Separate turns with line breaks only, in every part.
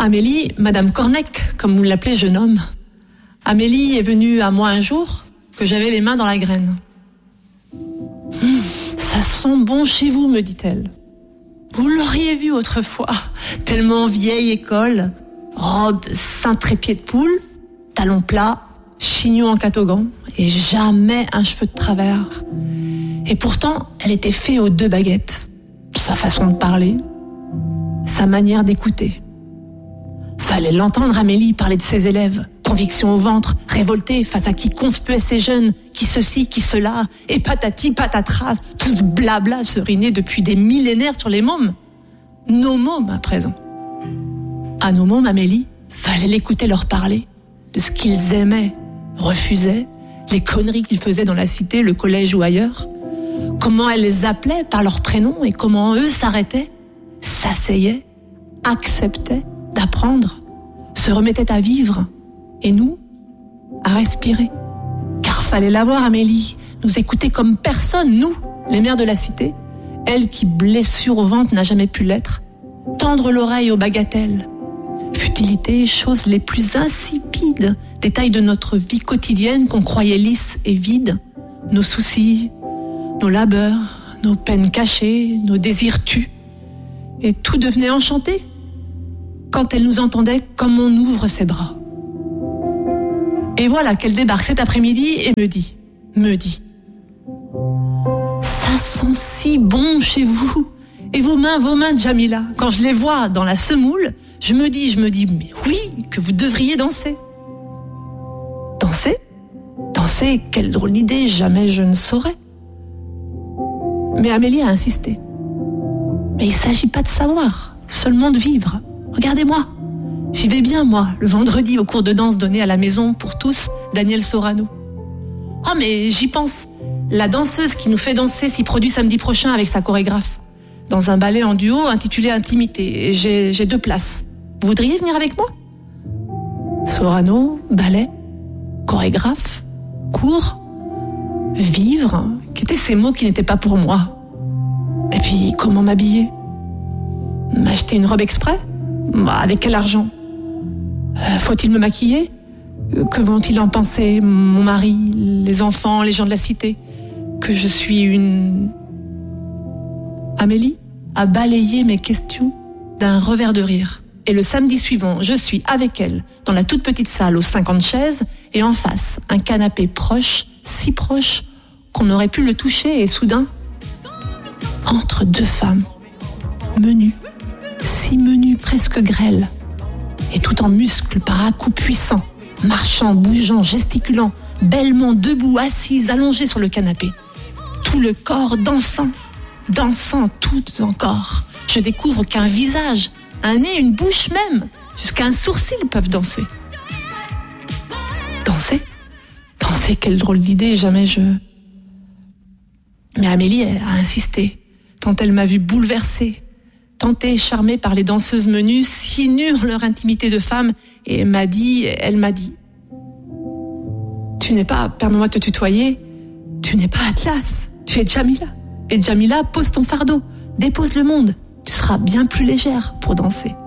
Amélie, Madame Cornec, comme vous l'appelez jeune homme. Amélie est venue à moi un jour que j'avais les mains dans la graine. Ça sent bon chez vous, me dit-elle. Vous l'auriez vu autrefois, tellement vieille école, robe Saint-Trépied de poule, talons plats, chignon en catogan et jamais un cheveu de travers. Et pourtant, elle était faite aux 2 baguettes. Sa façon de parler, sa manière d'écouter. Fallait l'entendre, Amélie, parler de ses élèves. Conviction au ventre, révoltée face à qui conspuait ces jeunes, qui ceci, qui cela, et patati patatras, tout ce blabla seriné depuis des millénaires sur les mômes. Nos mômes à présent. À nos mômes, Amélie, fallait l'écouter leur parler de ce qu'ils aimaient, refusaient, les conneries qu'ils faisaient dans la cité, le collège ou ailleurs. Comment elle les appelait par leur prénom et comment eux s'arrêtaient, s'asseyaient, acceptaient d'apprendre, se remettaient à vivre et nous, à respirer. Car fallait la voir, Amélie, nous écouter comme personne, nous, les mères de la cité, elle qui, blessure au ventre, n'a jamais pu l'être, tendre l'oreille aux bagatelles, futilités, choses les plus insipides, détails de notre vie quotidienne qu'on croyait lisses et vides, nos soucis, nos labeurs, nos peines cachées, nos désirs tus. Et tout devenait enchanté quand elle nous entendait comme on ouvre ses bras. Et voilà qu'elle débarque cet après-midi et me dit, ça sent si bon chez vous. Et vos mains, Djamila, quand je les vois dans la semoule, je me dis, mais oui, que vous devriez danser. Danser, quelle drôle d'idée, jamais je ne saurais. Mais Amélie a insisté. Mais il ne s'agit pas de savoir, seulement de vivre. Regardez-moi, j'y vais bien, moi, le vendredi au cours de danse donné à la maison pour tous, Daniel Sorano. Oh, mais j'y pense. La danseuse qui nous fait danser s'y produit samedi prochain avec sa chorégraphe. Dans un ballet en duo intitulé Intimité. J'ai 2 places. Vous voudriez venir avec moi ? Sorano, ballet, chorégraphe, cours, vivre, qu'étaient ces mots qui n'étaient pas pour moi. Et puis, comment m'habiller ? M'acheter une robe exprès ? Avec quel argent ? Faut-il me maquiller ? Que vont-ils en penser, mon mari, les enfants, les gens de la cité ? Que je suis une... Amélie a balayé mes questions d'un revers de rire. Et le samedi suivant, je suis avec elle dans la toute petite salle aux 50 chaises et en face, un canapé proche, si proche qu'on aurait pu le toucher et soudain, entre 2 femmes, menues, si menues, presque grêles, et tout en muscles par à-coups puissants, marchant, bougeant, gesticulant, bellement debout, assises, allongées sur le canapé. Tout le corps dansant, toutes encore. Je découvre qu'un visage, un nez, une bouche même, jusqu'à un sourcil peuvent danser. Danser, quelle drôle d'idée, jamais je... Mais Amélie a insisté, tant elle m'a vue bouleversée, tentée, charmée par les danseuses menues, si nues en leur intimité de femme, et elle m'a dit, tu n'es pas, permets-moi de te tutoyer, tu n'es pas Atlas, tu es Djamila. Et Djamila, pose ton fardeau, dépose le monde, tu seras bien plus légère pour danser.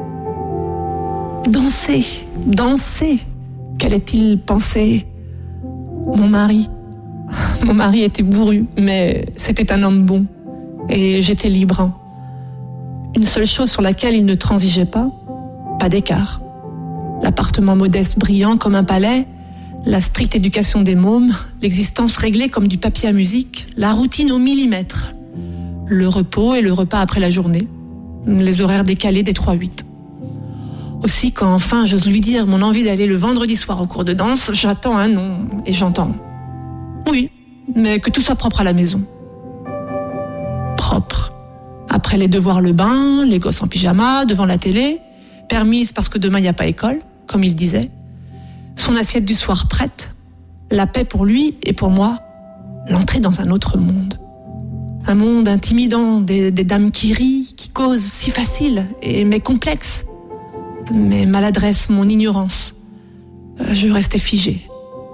Danser, qu'allait-il penser ? Mon mari était bourru, mais c'était un homme bon, et j'étais libre. Une seule chose sur laquelle il ne transigeait pas d'écart. L'appartement modeste brillant comme un palais, la stricte éducation des mômes, l'existence réglée comme du papier à musique, la routine au millimètre, le repos et le repas après la journée, les horaires décalés des 3-8. Aussi, quand enfin j'ose lui dire mon envie d'aller le vendredi soir au cours de danse, j'attends un non et j'entends. Oui, mais que tout soit propre à la maison. Propre. Après les devoirs, le bain, les gosses en pyjama, devant la télé, permise parce que demain il n'y a pas école, comme il disait. Son assiette du soir prête, la paix pour lui et pour moi, l'entrée dans un autre monde. Un monde intimidant, des dames qui rient, qui causent si facile, mais complexes. Mes maladresses, mon ignorance. Je restais figée.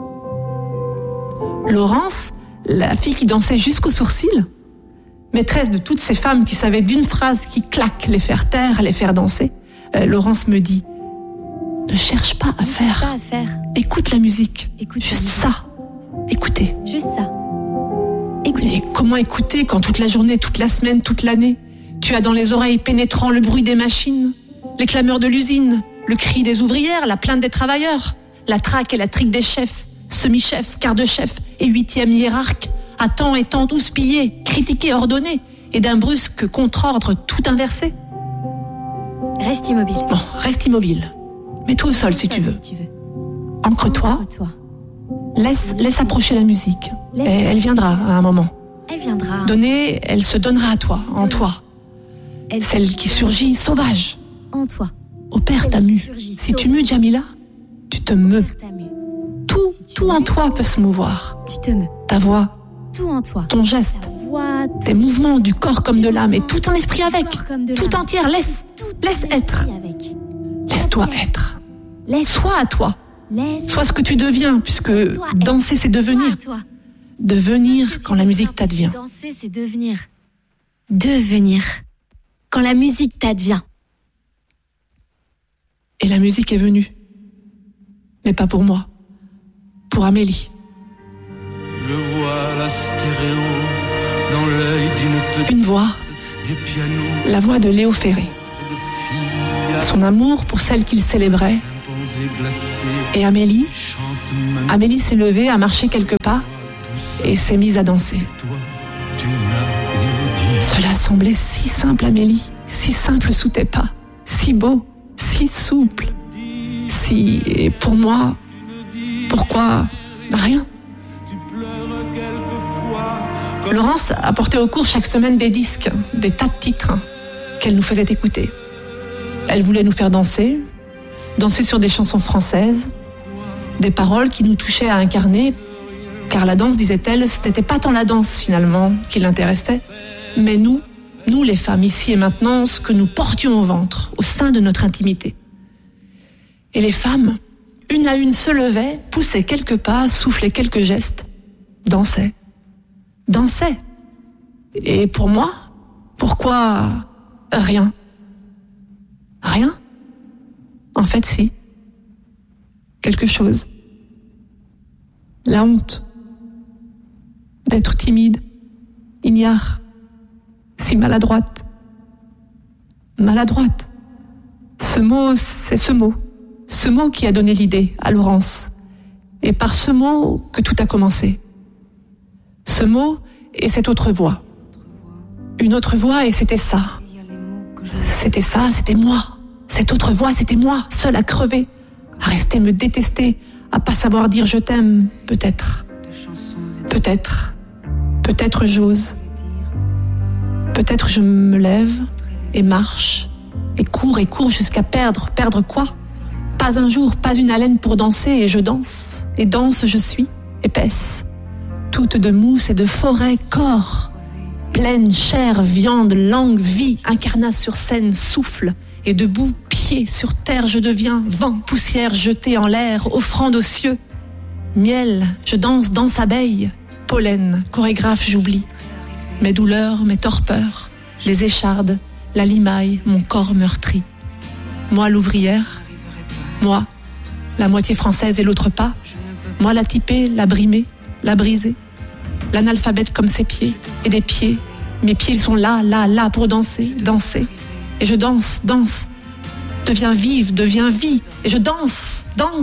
Laurence, la fille qui dansait jusqu'aux sourcils, maîtresse de toutes ces femmes qui savaient d'une phrase qui claque les faire taire, les faire danser, Laurence me dit, ne cherche pas à faire. Écoute la musique. Juste ça. Écoutez.
Juste ça.
Et comment écouter quand toute la journée, toute la semaine, toute l'année, tu as dans les oreilles pénétrant le bruit des machines, les clameurs de l'usine, le cri des ouvrières, la plainte des travailleurs, la traque et la trique des chefs, semi-chefs, quart de chef et huitième hiérarque, à temps et temps tous pillés, critiqués, ordonnés, et d'un brusque contre-ordre tout inversé.
Reste immobile.
Bon, reste immobile. Mets-toi au sol si tu veux. Ancre-toi. Laisse approcher la musique. Elle viendra à un moment.
Elle viendra.
Donnée, elle se donnera à toi, en toi. Celle qui surgit sauvage.
En toi.
Au père t'a mu. Si tu mues, Djamila, tu te meus. Tout en toi peut se mouvoir.
Tu te meus.
Ta voix.
Tout en toi.
Ton geste. Tes mouvements du corps comme de l'âme et tout ton esprit avec. Tout entière, laisse être. Laisse-toi être. Sois à toi. Sois ce que tu deviens, puisque danser, c'est devenir. Devenir quand la musique t'advient.
Danser, c'est devenir. Devenir quand la musique t'advient.
Et la musique est venue. Mais pas pour moi. Pour Amélie.
Je vois la stéréo dans l'œil d'une petite.
Une voix.
Des pianos.
La voix de Léo Ferré. Son amour pour celle qu'il célébrait. Et Amélie s'est levée, a marché quelques pas et s'est mise à danser. Cela semblait si simple, Amélie, si simple sous tes pas, si beau, si souple. Et pour moi, pourquoi rien? Laurence apportait au cours chaque semaine des disques, des tas de titres qu'elle nous faisait écouter. Elle voulait nous faire danser sur des chansons françaises, des paroles qui nous touchaient à incarner, car la danse, disait-elle, ce n'était pas tant la danse finalement qui l'intéressait, mais nous les femmes, ici et maintenant, ce que nous portions au ventre, au sein de notre intimité. Et les femmes, une à une, se levaient, poussaient quelques pas, soufflaient quelques gestes, dansaient. Et pour moi, pourquoi rien? Rien? En fait, si. Quelque chose. La honte. D'être timide, ignare, si maladroite. Maladroite. Ce mot, c'est ce mot. Ce mot qui a donné l'idée à Laurence. Et par ce mot que tout a commencé. Ce mot et cette autre voix. Une autre voix et c'était ça. C'était ça, c'était moi. Cette autre voix, c'était moi, seule à crever, à rester me détester, à pas savoir dire je t'aime, peut-être. Peut-être j'ose. Peut-être je me lève et marche et cours jusqu'à perdre. Perdre quoi? Pas un jour, pas une haleine pour danser et je danse. Et danse je suis, épaisse, toute de mousse et de forêt, corps. Pleine, chair, viande, langue, vie, incarnat sur scène, souffle. Et debout, pied sur terre, je deviens vent, poussière jetée en l'air, offrande aux cieux. Miel, je danse abeille. Pollen, chorégraphe, j'oublie. Mes douleurs, mes torpeurs, les échardes, la limaille, mon corps meurtri. Moi, l'ouvrière. Moi, la moitié française et l'autre pas. Moi, la typée, la brimée, la brisée. L'analphabète comme ses pieds, et des pieds. Mes pieds, ils sont là pour danser. Et je danse. Deviens vive, deviens vie. Et je danse.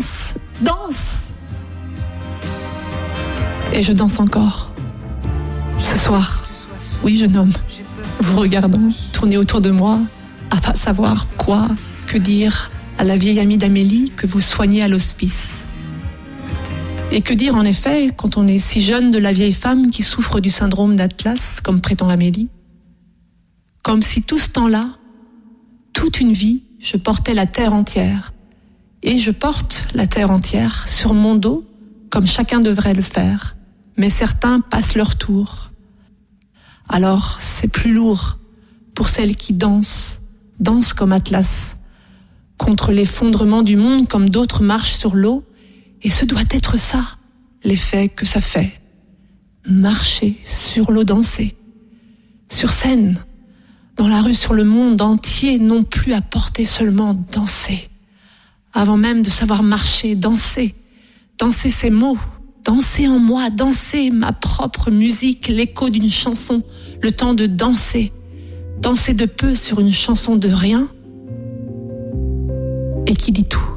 Et je danse encore. Ce soir, oui, jeune homme, vous regardant, tourner autour de moi, à pas savoir quoi, que dire à la vieille amie d'Amélie que vous soignez à l'hospice. Et que dire en effet quand on est si jeune de la vieille femme qui souffre du syndrome d'Atlas, comme prétend Amélie? Comme si tout ce temps-là, toute une vie, je portais la terre entière. Et je porte la terre entière sur mon dos, comme chacun devrait le faire. Mais certains passent leur tour. Alors, c'est plus lourd pour celles qui dansent comme Atlas, contre l'effondrement du monde comme d'autres marchent sur l'eau. Et ce doit être ça, l'effet que ça fait. Marcher sur l'eau, danser. Sur scène, dans la rue, sur le monde entier, non plus à porter seulement danser. Avant même de savoir marcher, danser ces mots, danser en moi, danser ma propre musique, l'écho d'une chanson, le temps de danser de peu sur une chanson de rien, et qui dit tout.